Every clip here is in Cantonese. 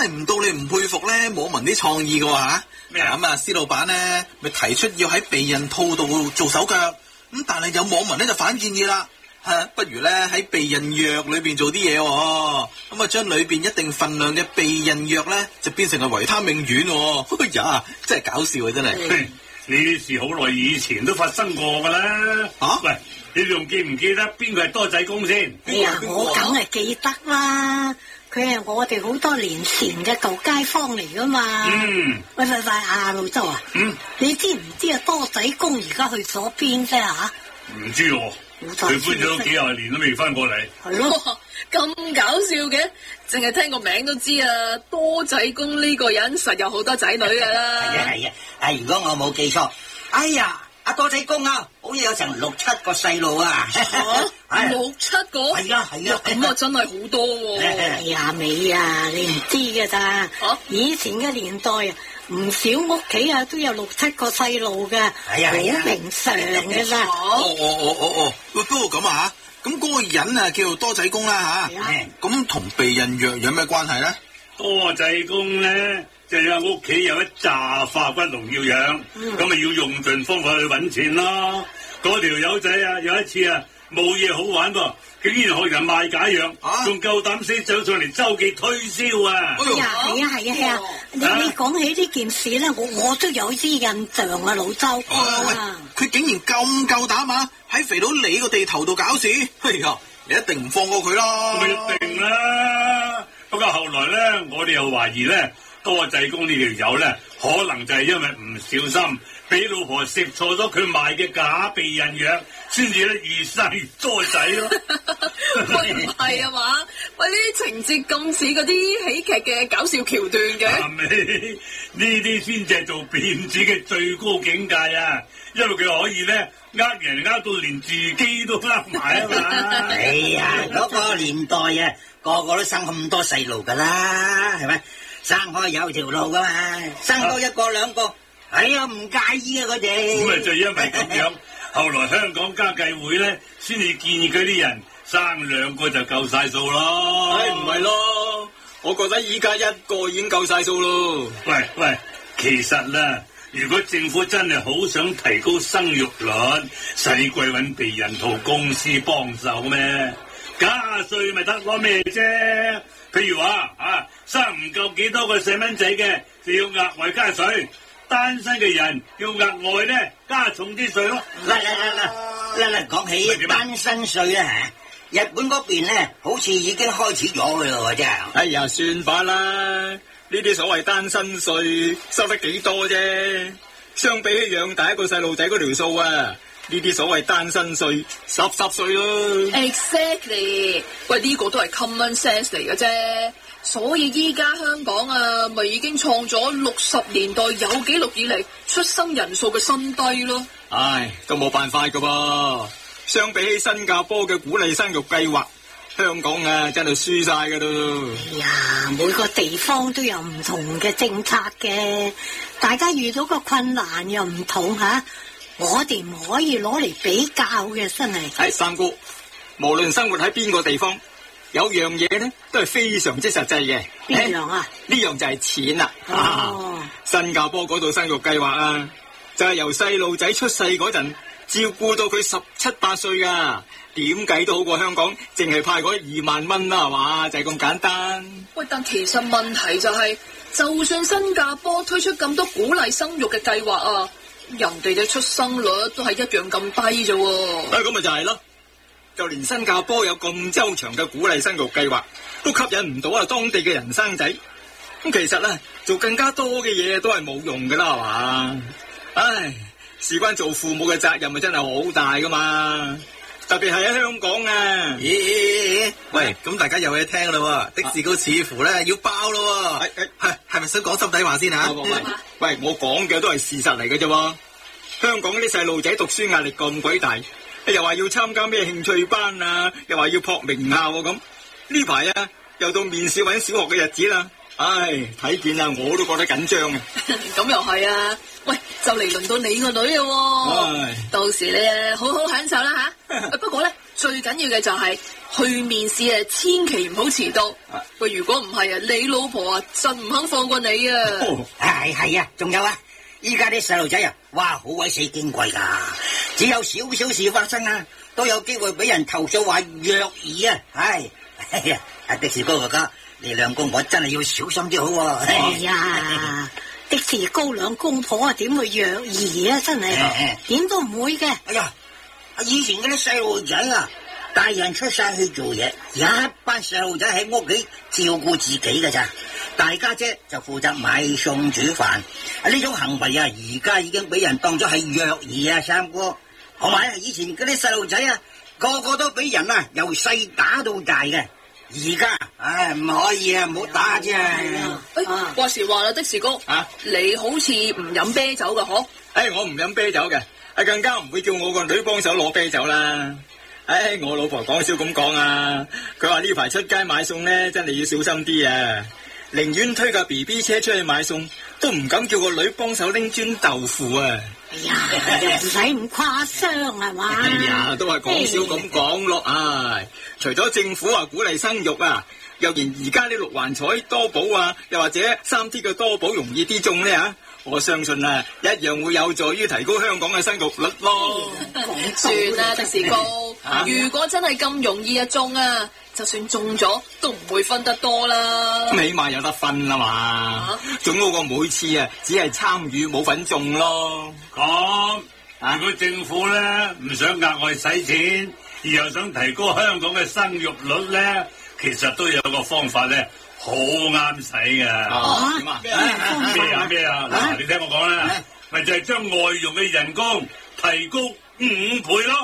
係唔到你唔佩服咧網民啲創意嘅吓。 咩啊？ 咁啊，施老闆咧咪提出要喺避孕套度做手腳，咁但係有網民咧就反建議啦，不如咧喺避孕藥裏邊做啲嘢，咁啊將裏邊一定份量嘅避孕藥咧就變成係維他命丸，哎呀，真係搞笑啊，真係。 呢啲事好耐以前都發生過噶啦。喂，你仲記唔記得邊個係多仔公先？ 哎呀，我梗係記得啦，佢係我哋好多年前嘅舊街坊嚟噶嘛。喂，阿老周啊，你知唔知啊多仔公而家去咗邊啫吓？ 唔知喎，佢搬咗幾廿年都未翻過嚟。 係咯， 咁搞笑嘅，淨係聽個名都知啊！多仔公呢個人實有好多仔女噶啦。 係啊，如果我冇記錯，哎呀，阿多仔公啊，好似有成6、7個細路啊。 6、7個？ 係啊， 咁啊真係好多喎。 哎呀，美啊，你唔知㗎咋？以前嘅年代啊，唔少屋企啊都有6、7個細路嘅，好平常嘅啦。 不過咁啊咁嗰個人啊叫做多仔公啦吓，咁同避孕藥有咩關係咧？ 多仔公咧就係屋企有一紮化骨龍要養，咁咪要用盡方法去搵錢咯。嗰條友仔啊，有一次啊冇嘢好玩噃，竟然學人賣假藥，仲夠膽死走上嚟周記推銷啊！ 係啊！你講起呢件事咧，我都有啲印象啊，老周啊！ 佢竟然咁夠膽啊！喺肥佬你個地頭度搞事，哎呀！你一定唔放過佢啦！ 一定啦！不過後來咧，我哋又懷疑咧，多仔公呢條友咧，可能就係因為唔小心俾老婆食錯咗佢賣嘅假避孕藥，先至咧越生越多仔咯。 喂，唔係啊嘛？喂，呢啲情節咁似嗰啲喜劇嘅搞笑橋段嘅。 呢啲先至係做騙子嘅最高境界啊！因為佢可以咧呃人到連自己都呃埋啊嘛！ 哎呀，嗰個年代啊，個個都生咁多細路噶啦，係咪？生開有條路噶嘛，生多1個2個，哎呀唔介意啊佢哋。 咁咪就因為咁樣，後來香港家計會咧先至建議佢啲人生2個就夠晒數咯。 唔係咯，我覺得依家1個已經夠晒數咯。 喂，其實啦。如果政府真係好想提高生育率，使鬼搵避孕套公司幫手咩？加稅咪得咯咩啫？譬如話生唔夠幾多個細蚊仔嘅，就要額外加稅；單身嘅人要額外咧加重啲稅咯。 嗱，講起單身稅啊，日本嗰邊咧好似已經開始咗噶啦，真係。 哎呀，算罷啦。呢啲所謂單身稅收得幾多啫？相比起養大一個細路仔嗰條數啊，呢啲所謂單身稅濕碎咯。 Exactly， 喂，呢個都係 common sense 嚟嘅啫。所以依家香港啊，咪已經創咗60年代有紀錄以嚟出生人數嘅新低咯。 唉，都冇辦法噶噃。相比起新加坡嘅鼓勵生育計劃，香港啊真係輸晒噶咯。 哎呀，每個地方都有唔同嘅政策嘅，大家遇到個困難又唔同吓，我哋唔可以攞嚟比較嘅，真係。 係三姑，無論生活喺邊個地方，有樣嘢咧都係非常之實際嘅。 邊樣啊？ 呢樣就係錢啦。新加坡嗰度生育計劃啊，就係由細路仔出世嗰陣照顧到佢17、18歲噶。點計都好過香港，淨係派嗰2萬蚊啦，係嘛？就係咁簡單。 喂，但其實問題就係，就算新加坡推出咁多鼓勵生育嘅計劃啊，人哋嘅出生率都係一樣咁低啫。 咁咪就係咯，就連新加坡有咁周長嘅鼓勵生育計劃，都吸引唔到當地嘅人生仔。咁其實咧，做更加多嘅嘢都係冇用噶啦，係嘛？唉，事關做父母嘅責任咪真係好大噶嘛。特別係喺香港啊！喂，咁大家有嘢聽啦，的士哥似乎咧要爆咯，係咪想講心底話先吓？喂，我講嘅都係事實嚟嘅啫。香港啲細路仔讀書壓力咁鬼大，又話要參加咩興趣班啊，又話要撲名校咁。呢排啊，又到面試搵小學嘅日子啦。唉，睇見啊，我都覺得緊張啊！ 咁又係啊！喂，就嚟輪到你個女咯，到時你好好享受啦吓。不過咧， 最緊要嘅就係去面試啊，千祈唔好遲到。喂，如果唔係啊，你老婆啊真唔肯放過你啊！ 係啊，仲有啊，依家啲細路仔啊，哇，好鬼死矜貴噶，只有少少事發生啊，都有機會俾人投訴話虐兒啊！阿的士高哥哥，你兩公婆真係要小心啲好。 哎呀，的士高兩公婆啊，點會虐兒啊？真係點都唔會嘅。 哎呀，以前嗰啲細路仔啊，大人出晒去做嘢，一班細路仔喺屋企照顧自己㗎咋，大家姐就負責買餸煮飯。呢種行為啊，而家已經俾人當咗係虐兒啊，三哥。同埋以前嗰啲細路仔啊，個個都俾人啊由細打到大嘅。而家唔可以啊，唔好打啫。 話時話啦，的士哥，你好似唔飲啤酒噶嗬？ 我唔飲啤酒嘅，更加唔會叫我個女幫手攞啤酒啦。我老婆講笑咁講啊，佢話呢排出街買餸咧，真係要小心啲啊，寧願推架 BB 車出去買餸，都唔敢叫個女幫手拎磚豆腐啊。 哎呀，又唔使咁誇張係嘛？ 哎呀，都係講笑咁講咯。除咗政府話鼓勵生育啊，又然而家啲六環彩多寶啊，又或者3T 嘅多寶容易啲中呢，我相信啊，一樣會有助於提高香港嘅生育率咯。 算啦，的士哥，如果真係咁容易中啊，就算中咗都唔會分得多啦。 起碼有得分啦嘛，總好過每次只係參與冇份中咯。 如果政府咧唔想額外使錢，而又想提高香港嘅生育率咧，其實都有個方法咧，好啱使㗎。咩啊？嗱，你聽我講啦，咪就係將外傭嘅人工提高5倍咯。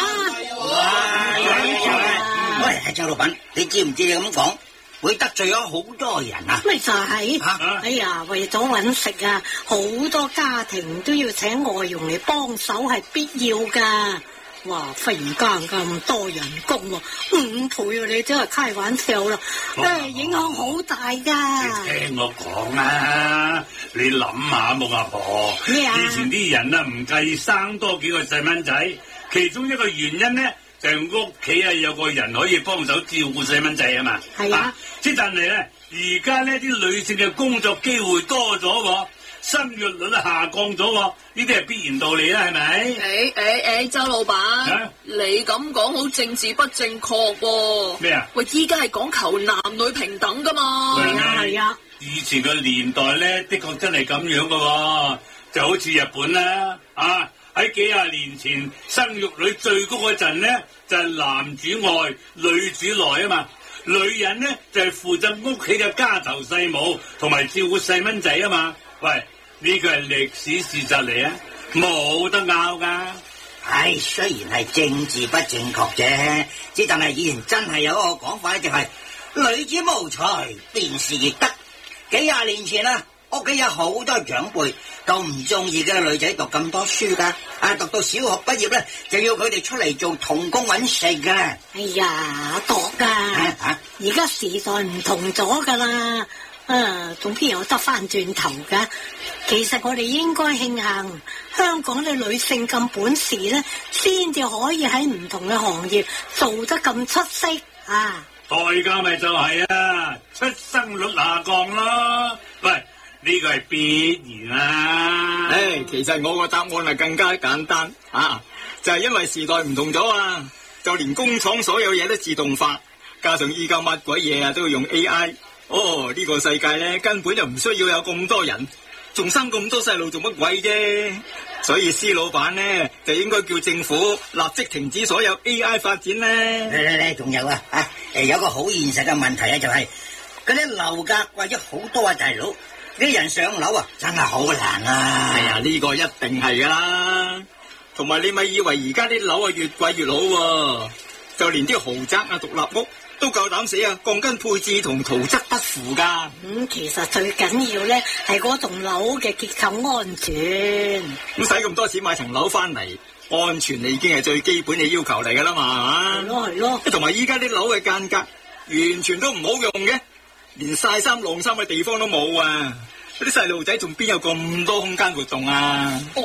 喂，周老闆，你知唔知你咁講會得罪咗好多人啊？ 咪就係，哎呀，為咗搵食啊，好多家庭都要請外傭嚟幫手，係必要噶。哇，忽然間咁多人工喎，5倍啊！你真係開玩笑啦，影響好大噶。 你聽我講啊，你諗下冇阿婆，以前啲人啊唔介意生多幾個細蚊仔，其中一個原因咧就係屋企有個人可以幫手照顧細蚊仔啊嘛。係啊，但係咧而家呢啲女性嘅工作機會多咗，生育率下降咗，呢啲係必然道理啦，係咪？ 周老闆，你咁講好政治不正確喎。咩啊？喂，依家係講求男女平等噶嘛。 係啊。 以前嘅年代咧，的確真係咁樣噶，就好似日本啦，喺幾廿年前生育率最高嗰陣咧，就係男主外女主內啊嘛。女人咧就係負責屋企嘅家頭細務同埋照顧細蚊仔啊嘛。喂，呢個係歷史事實嚟啊，冇得拗噶。 雖然係政治不正確啫，但係以前真係有一個講法咧，就係女子無才便是亦得。幾廿年前啦，屋企有好多長輩都唔中意嘅女仔讀咁多書噶，讀到小學畢業咧就要佢哋出嚟做童工搵食噶。 哎呀，度噶，而家時代唔同咗噶啦。仲邊有得翻轉頭噶？其實我哋應該慶幸香港嘅女性咁本事咧，先至可以喺唔同嘅行業做得咁出色啊！ 代價咪就係出生率下降咯。喂，呢個係必然啊！ 其實我個答案係更加簡單就係因為時代唔同咗就連工廠所有嘢都自動化，加上依家乜鬼嘢都要用 AI。呢個世界咧根本就唔需要有咁多人，仲生咁多細路做乜鬼啫？所以施老闆咧就應該叫政府立即停止所有 AI 發展咧。 仲有有個好現實嘅問題就係嗰啲樓價貴咗好多大佬，啲人上樓真係好難啊！ 呢個一定係噶啦。同埋你咪以為而家啲樓越貴越好就連啲豪宅獨立屋都夠膽死鋼筋配置同圖則不符噶。 其實最緊要咧係嗰棟樓嘅結構安全。 咁使咁多錢買層樓翻嚟，安全已經係最基本嘅要求嚟噶啦嘛。 係咯。 同埋依家啲樓嘅間隔完全都唔好用嘅，連曬衫晾衫嘅地方都冇嗰啲細路仔仲邊有咁多空間活動咁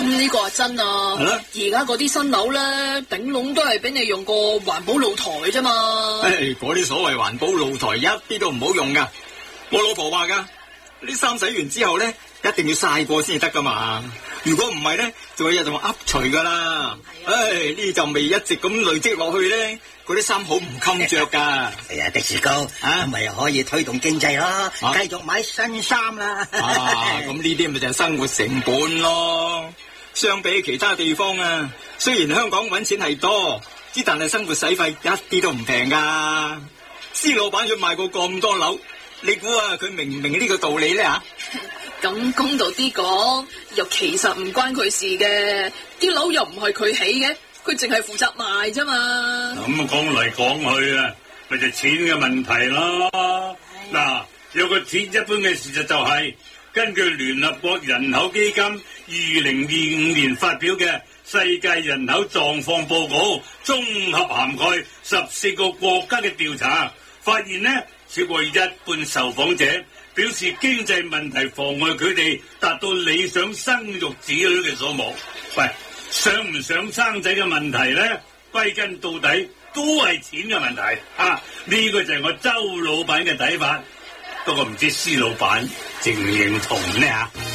呢個係真啊！ 係啦， 而家嗰啲新樓咧，頂籠都係俾你用個環保露台啫嘛。 嗰啲所謂環保露台一啲都唔好用噶。我老婆話噶，啲衫洗完之後咧，一定要曬過先至得噶嘛。如果唔係咧，就會有陣噏除噶啦。呢陣味一直咁累積落去咧，嗰啲衫好唔襟着噶。 的士高，咁咪又可以推動經濟咯，繼續買新衫啦。 咁呢啲咪就係生活成本咯。相比其他地方啊，雖然香港搵錢係多，但係生活使費一啲都唔平噶。施老闆佢賣過咁多樓，你估啊佢明唔明呢個道理咧吓？ 咁公道啲講，又其實唔關佢事嘅，啲樓又唔係佢起嘅，佢淨係負責賣啫嘛。 咁講嚟講去啊，咪就錢嘅問題咯。嗱，有個鐵一般嘅事實就係，根據聯合國人口基金2025年發表嘅世界人口狀況報告，綜合涵蓋14個國家嘅調查，發現呢，超過一半受訪者表示經濟問題妨礙佢哋達到理想生育子女嘅數目。喂，想唔想生仔嘅問題咧，歸根到底都係錢嘅問題啊！呢個就係我周老闆嘅睇法，不過唔知施老闆認唔認同呢吓？